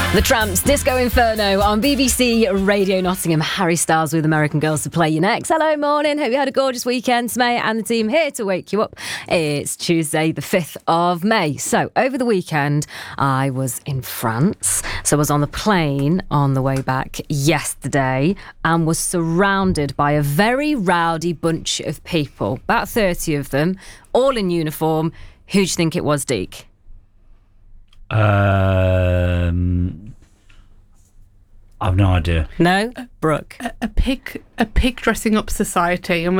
The Tramps, Disco Inferno on BBC Radio Nottingham. Harry Styles with American Girls to play you next. Hello, morning. Hope you had a gorgeous weekend. Smay and the team here to wake you up. It's Tuesday, the 5th of May. So, over the weekend, I was in France. So, I was on the plane on the way back yesterday and was surrounded by a very rowdy bunch of people. About 30 of them, all in uniform. Who do you think it was, Deke? I've no idea. No? Brooke? A pig dressing up society and